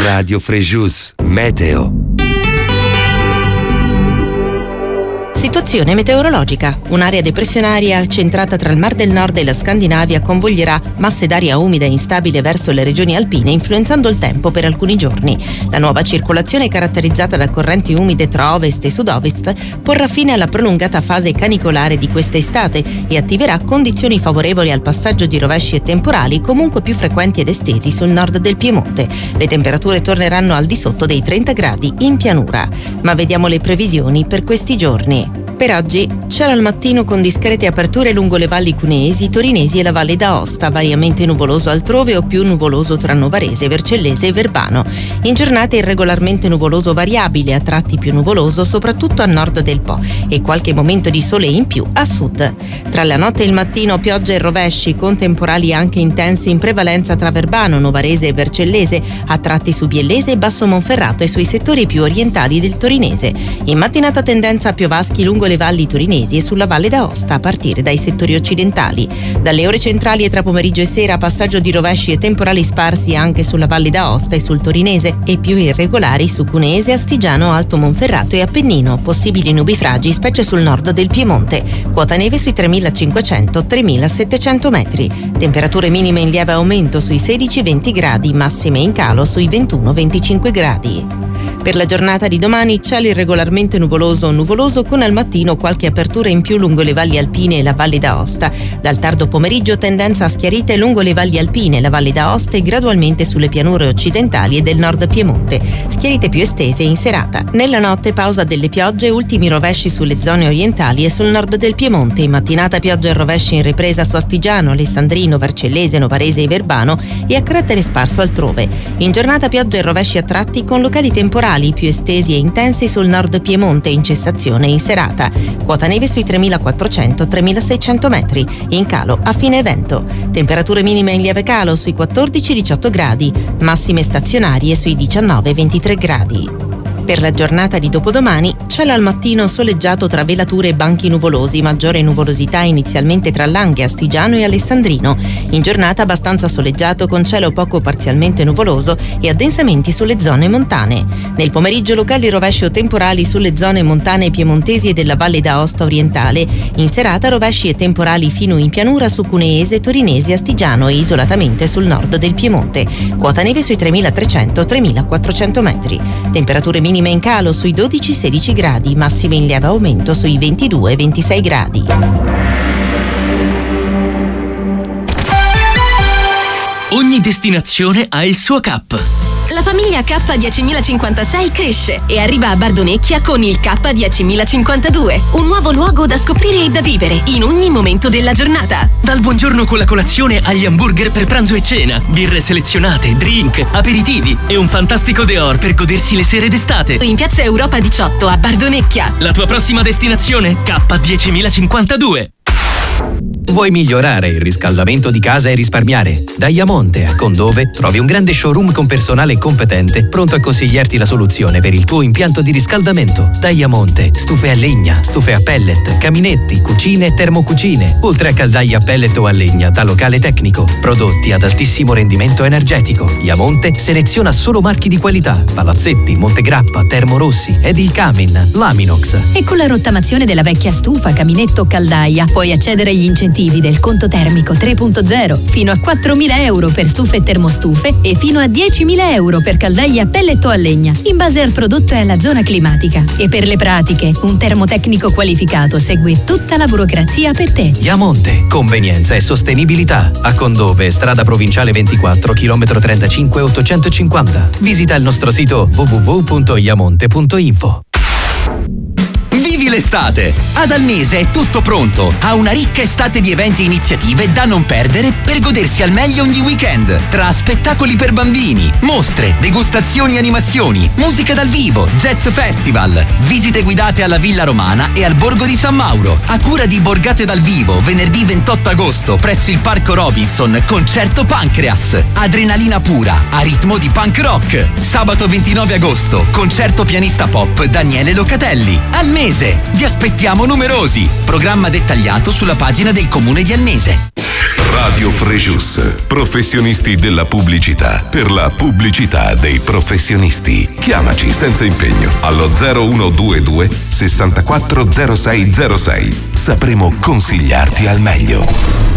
Radio Frejus Meteo. Situazione meteorologica. Un'area depressionaria centrata tra il Mar del Nord e la Scandinavia convoglierà masse d'aria umida e instabile verso le regioni alpine, influenzando il tempo per alcuni giorni. La nuova circolazione, caratterizzata da correnti umide tra ovest e sud-ovest, porrà fine alla prolungata fase canicolare di quest'estate e attiverà condizioni favorevoli al passaggio di rovesci e temporali comunque più frequenti ed estesi sul nord del Piemonte. Le temperature torneranno al di sotto dei 30 gradi in pianura. Ma vediamo le previsioni per questi giorni. Per oggi cielo al mattino con discrete aperture lungo le valli cuneesi, torinesi e la Valle d'Aosta, variamente nuvoloso altrove o più nuvoloso tra Novarese, Vercellese e Verbano. In giornata irregolarmente nuvoloso variabile, a tratti più nuvoloso soprattutto a nord del Po e qualche momento di sole in più a sud. Tra la notte e il mattino piogge e rovesci con temporali anche intensi in prevalenza tra Verbano, Novarese e Vercellese, a tratti su Biellese e Basso Monferrato e sui settori più orientali del torinese. In mattinata tendenza a piovaschi lungo le valli torinesi e sulla Valle d'Aosta a partire dai settori occidentali. Dalle ore centrali e tra pomeriggio e sera passaggio di rovesci e temporali sparsi anche sulla Valle d'Aosta e sul torinese e più irregolari su Cuneese, Astigiano, Alto Monferrato e Appennino. Possibili nubifragi specie sul nord del Piemonte. Quota neve sui 3.500-3.700 metri. Temperature minime in lieve aumento sui 16-20 gradi, massime in calo sui 21-25 gradi. Per la giornata di domani cielo irregolarmente nuvoloso o nuvoloso con al mattino qualche apertura in più lungo le valli alpine e la Valle d'Aosta. Dal tardo pomeriggio tendenza a schiarite lungo le valli alpine, la Valle d'Aosta e gradualmente sulle pianure occidentali e del nord Piemonte. Schiarite più estese in serata. Nella notte pausa delle piogge, ultimi rovesci sulle zone orientali e sul nord del Piemonte. In mattinata piogge e rovesci in ripresa su Astigiano, Alessandrino, Vercellese, Novarese e Verbano e a carattere sparso altrove. In giornata piogge e rovesci a tratti con locali temporali più estesi e intensi sul nord Piemonte in cessazione in serata. Quota neve sui 3.400-3.600 metri, in calo a fine evento. Temperature minime in lieve calo sui 14-18 gradi, massime stazionarie sui 19-23 gradi. Per la giornata di dopodomani, cielo al mattino soleggiato tra velature e banchi nuvolosi, maggiore nuvolosità inizialmente tra Langhe, Astigiano e Alessandrino. In giornata abbastanza soleggiato con cielo poco parzialmente nuvoloso e addensamenti sulle zone montane. Nel pomeriggio locali rovesci o temporali sulle zone montane piemontesi e della Valle d'Aosta orientale. In serata rovesci e temporali fino in pianura su Cuneese, Torinese, Astigiano e isolatamente sul nord del Piemonte. Quota neve sui 3.300-3.400 metri. Temperature minime in calo sui 12-16 gradi, massime in lieve aumento sui 22-26 gradi. Ogni destinazione ha il suo CAP. La famiglia K10056 cresce e arriva a Bardonecchia con il K10052, un nuovo luogo da scoprire e da vivere in ogni momento della giornata. Dal buongiorno con la colazione agli hamburger per pranzo e cena, birre selezionate, drink, aperitivi e un fantastico dehors per godersi le sere d'estate. In piazza Europa 18 a Bardonecchia. La tua prossima destinazione? K10052. Vuoi migliorare il riscaldamento di casa e risparmiare? Da Iamonte a Condove trovi un grande showroom con personale competente pronto a consigliarti la soluzione per il tuo impianto di riscaldamento. Da Iamonte, stufe a legna, stufe a pellet, caminetti, cucine e termocucine, oltre a caldaie a pellet o a legna da locale tecnico. Prodotti ad altissimo rendimento energetico. Iamonte seleziona solo marchi di qualità: Palazzetti, Montegrappa, Termorossi, Edilcamin, Laminox. E con la rottamazione della vecchia stufa, caminetto o caldaia puoi accedere agli incentivi del conto termico 3.0 fino a 4.000 euro per stufe e termostufe e fino a 10.000 euro per caldaie a pellet o a legna, in base al prodotto e alla zona climatica. E per le pratiche, un termotecnico qualificato segue tutta la burocrazia per te. Iamonte, convenienza e sostenibilità. A Condove, strada provinciale 24, chilometro 35 850. Visita il nostro sito www.iamonte.info. Vivi l'estate! Ad Almese è tutto pronto. Ha una ricca estate di eventi e iniziative da non perdere per godersi al meglio ogni weekend. Tra spettacoli per bambini, mostre, degustazioni e animazioni, musica dal vivo, jazz festival, visite guidate alla Villa Romana e al Borgo di San Mauro. A cura di Borgate dal vivo, venerdì 28 agosto presso il Parco Robinson, concerto Pancreas. Adrenalina pura, a ritmo di punk rock. Sabato 29 agosto, concerto pianista pop Daniele Locatelli. Almese, vi aspettiamo numerosi. Programma dettagliato sulla pagina del Comune di Almese. Radio Frejus, professionisti della pubblicità, per la pubblicità dei professionisti. Chiamaci senza impegno allo 0122 64 0606. Sapremo consigliarti al meglio.